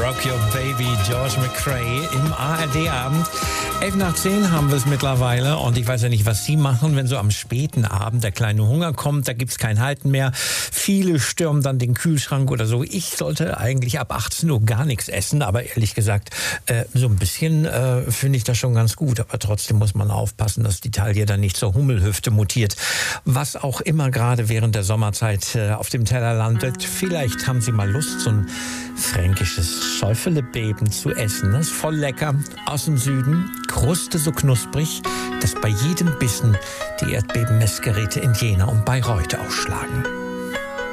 Rock Your Baby, George McCrae im ARD-Abend. 11:10 haben wir es mittlerweile und ich weiß ja nicht, was Sie machen, wenn so am späten Abend der kleine Hunger kommt, da gibt's kein Halten mehr. Viele stürmen dann den Kühlschrank oder so. Ich sollte eigentlich ab 18 Uhr gar nichts essen, aber ehrlich gesagt, so ein bisschen finde ich das schon ganz gut. Aber trotzdem muss man aufpassen, dass die Taille dann nicht zur Hummelhüfte mutiert. Was auch immer gerade während der Sommerzeit auf dem Teller landet. Vielleicht haben Sie mal Lust, so ein fränkisches Schäufelebeben zu essen. Das ist voll lecker. Aus dem Süden. Kruste so knusprig, dass bei jedem Bissen die Erdbebenmessgeräte in Jena und Bayreuth ausschlagen.